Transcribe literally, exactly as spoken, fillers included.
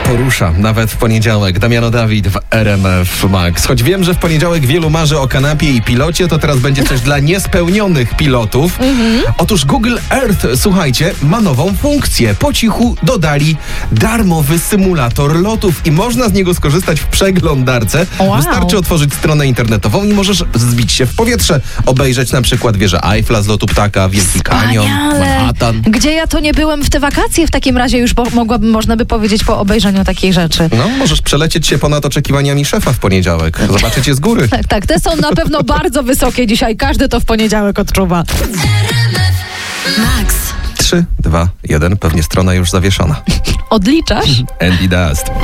porusza, nawet w poniedziałek. Damiano Dawid w R M F Max. Choć wiem, że w poniedziałek wielu marzy o kanapie i pilocie, to teraz będzie coś dla niespełnionych pilotów. Mm-hmm. Otóż Google Earth, słuchajcie, ma nową funkcję. Po cichu dodali darmowy symulator lotów i można z niego skorzystać w przeglądarce. Wow. Wystarczy otworzyć stronę internetową i możesz zbić się w powietrze. Obejrzeć na przykład wieżę Eiffla z lotu ptaka, Wielki Kanion, Manhattan. Gdzie ja to nie byłem w te wakacje w takim razie już po, mogłabym, można by powiedzieć, po obejrzeniu takiej rzeczy. No, możesz przelecieć się ponad oczekiwaniami szefa w poniedziałek. Zobaczyć je z góry. Tak, tak, te są na pewno bardzo wysokie dzisiaj. Każdy to w poniedziałek odczuwa. Max. trzy, dwa, jeden. Pewnie strona już zawieszona. Odliczasz? Andy Dust.